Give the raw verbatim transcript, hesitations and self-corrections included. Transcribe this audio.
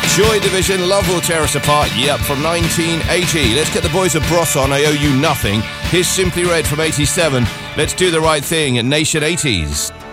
Joy Division, Love Will Tear Us Apart, yep, from nineteen eighty. Let's get the boys of Bros on, I Owe You Nothing. Here's Simply Red from eighty-seven. Let's do the right thing at Nation eighties.